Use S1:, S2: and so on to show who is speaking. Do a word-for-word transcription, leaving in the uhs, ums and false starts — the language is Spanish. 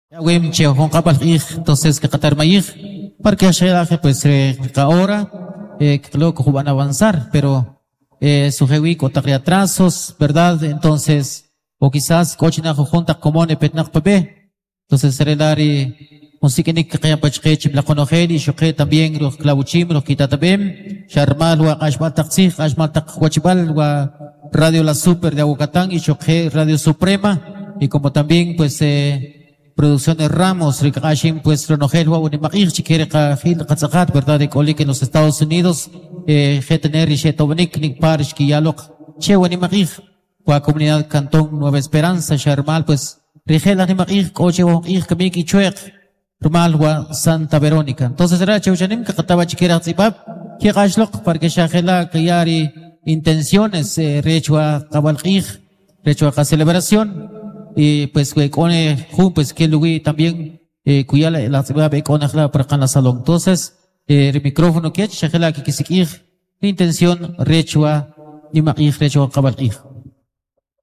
S1: Wem che hon kapal ik, entonces que qatar mayig, para que haya pues eh, ahora eh, creo que van a avanzar, pero eh, su jewi cotaría atrasos, ¿verdad? Entonces, o quizás cochina junta como ne petnak pabe, entonces serelari musikinik kaya pachkech la conogeli, shoke también los clavuchim, los quitatabem, sharmal wa ashmal taxig, ashmal takwachbal wa Radio La Super de Aguacatán y shoke Radio Suprema, y como también pues eh, Producciones Ramos, Ricashim, pues Ronogel, Wawunimakir, Chiquere, Kajil, Katzakat, ¿verdad? De Colique en los Estados Unidos, eh, Getener y Chetobanik, Nick Parish, Kiyalok, Che, Wanimakir, Wa Comunidad Cantón Nueva Esperanza, Sharmal, pues, Rigel, Animakir, Coche, Wongir, Kamik y Chuek, Rumal, Wa Santa Verónica. Entonces era Cheuchanim, que Kataba Chiquera Zipap, Kigashlok, para que Shahela, Kayari, intenciones, eh, Rechua, Kabalkir, Rechua, celebración. Y pues que con pues que luego también eh, cuya la la ciudad de con la para can la salón. Entonces eh, el micrófono que shakela que kisikir intención rechua ni maqih rechua qabalqih.